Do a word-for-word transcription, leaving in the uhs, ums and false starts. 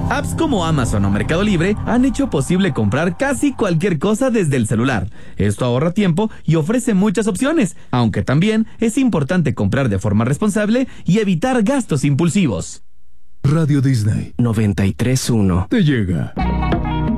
Apps como Amazon o Mercado Libre han hecho posible comprar casi cualquier cosa desde el celular. Esto ahorra tiempo y ofrece muchas opciones, aunque también es importante comprar de forma responsable y evitar gastos impulsivos. Radio Disney noventa y tres punto uno te llega.